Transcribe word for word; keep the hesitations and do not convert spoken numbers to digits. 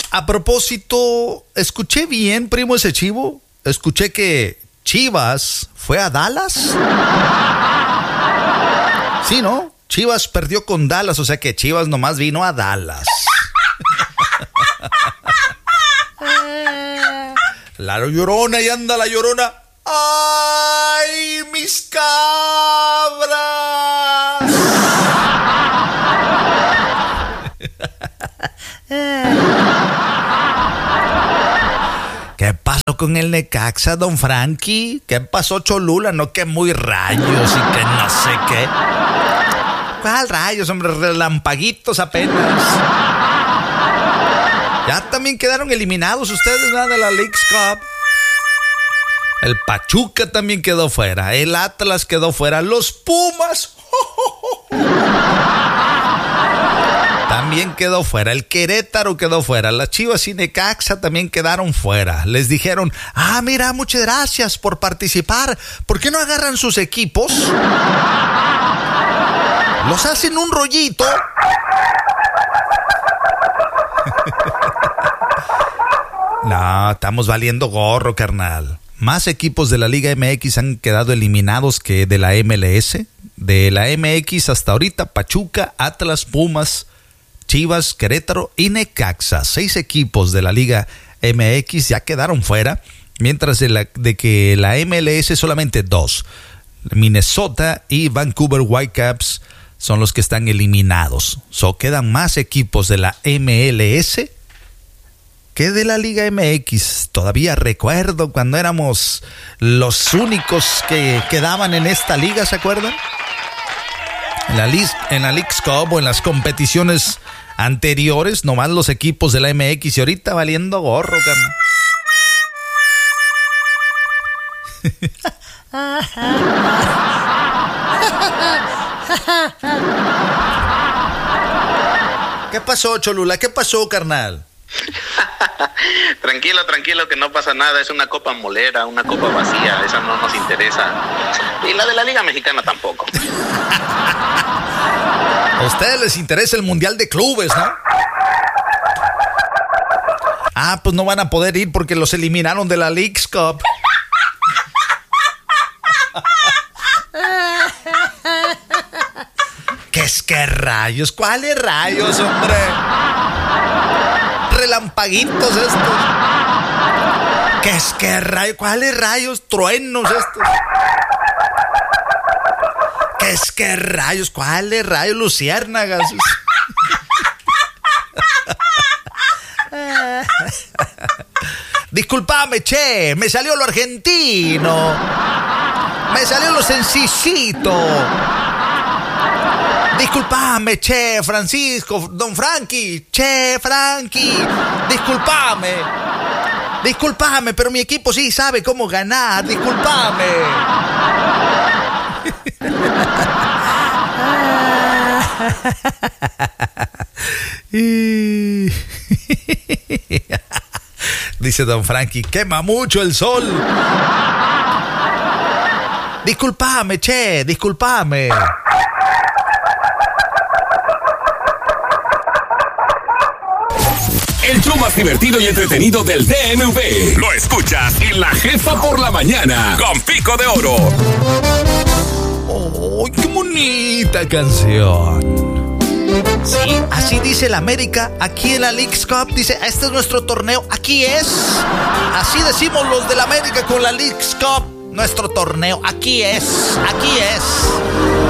a propósito, ¿escuché bien, primo, ese chivo? Escuché que Chivas fue a Dallas. Sí, ¿no? Chivas perdió con Dallas, o sea que Chivas nomás vino a Dallas. La Llorona, y anda la Llorona. ¡Ay, mis cabras! ¿Qué pasó con el Necaxa, don Frankie? ¿Qué pasó, Cholula? No, que muy rayos y que no sé qué. ¿Cuál rayos, hombre? Relampaguitos apenas. Ya también quedaron eliminados ustedes, ¿no? De la Leagues Cup. El Pachuca también quedó fuera. El Atlas quedó fuera. Los Pumas también quedó fuera. El Querétaro quedó fuera. Las Chivas y Necaxa también quedaron fuera. Les dijeron, ah, mira, muchas gracias por participar. ¿Por qué no agarran sus equipos? Los hacen un rollito. No, estamos valiendo gorro, carnal. Más equipos de la Liga M X han quedado eliminados que de la M L S. De la M X hasta ahorita, Pachuca, Atlas, Pumas, Chivas, Querétaro y Necaxa. Seis equipos de la Liga M X ya quedaron fuera, mientras de, la, de que la M L S solamente dos. Minnesota y Vancouver Whitecaps son los que están eliminados. So, quedan más equipos de la M L S que de la Liga M X. Todavía recuerdo cuando éramos los únicos que quedaban en esta liga, ¿se acuerdan? En la, en la Leagues Cup o en las competiciones anteriores, nomás los equipos de la M X, y ahorita valiendo gorro, carnal. ¿Qué pasó, Cholula? ¿Qué pasó, carnal? Tranquilo, tranquilo, que no pasa nada. Es una copa molera, una copa vacía. Esa no nos interesa. Y la de la Liga Mexicana tampoco. A ustedes les interesa el Mundial de Clubes, ¿no? Ah, pues no van a poder ir porque los eliminaron de la Leagues Cup. ¿Qué es que rayos? ¿Cuáles rayos, hombre? Relampaguitos estos. ¿Qué es que rayos? ¿Cuáles rayos? Truenos estos. ¿Qué es que rayos? ¿Cuáles rayos? Luciérnagas. Disculpame, che, me salió lo argentino. Me salió lo sencillito. Disculpame, che, Francisco, don Frankie, che, Frankie, disculpame, disculpame, pero mi equipo sí sabe cómo ganar, disculpame. Dice don Frankie, quema mucho el sol. Disculpame, che, disculpame. El show más divertido y entretenido del D M V. Lo escuchas en La Jefa por la Mañana con Pico de Oro. ¡Oh, qué bonita canción! Sí, así dice el América aquí en la Leagues Cup. Dice, este es nuestro torneo, aquí es. Así decimos los del América con la Leagues Cup. Nuestro torneo, aquí es, aquí es.